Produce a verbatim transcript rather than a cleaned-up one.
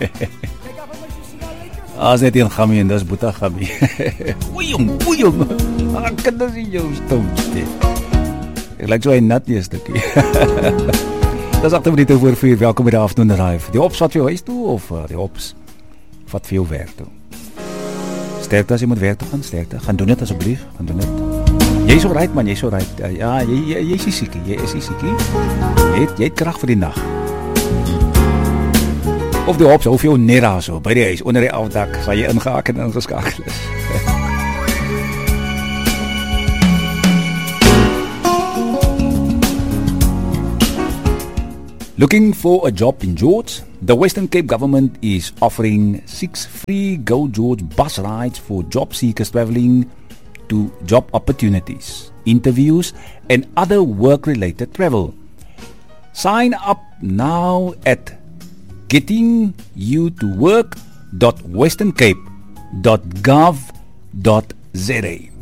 As net een gammie en dis Boeta gammie. Oei jong, oei jong. Ek kan dit nie jou stomste. Ek lyk so 'n nat nie stukkie. Dis agter minute voor vier. Welkom by die Afternoon Drive. Die ops wat vir jou huis toe of uh, die ops wat vir jou werk toe. Sterkte as jy moet werk toe gaan, sterkte. Gaan doen dit asseblief, gaan doen dit. Jy is so right man, jy is so right. Uh, ja, jy jy, jy is nie siekie, jy is nie siekie. Jy het, jy het krag vir die nag. Of die ops, of jou net daar so, by die huis, onder die afdak, sal jy ingehaak en ingeskakel is. Looking for a job in George? The Western Cape government is offering six free Go George bus rides for job seekers travelling to job opportunities, interviews, and other work-related travel. Sign up now at getting you to work dot western cape dot gov dot za.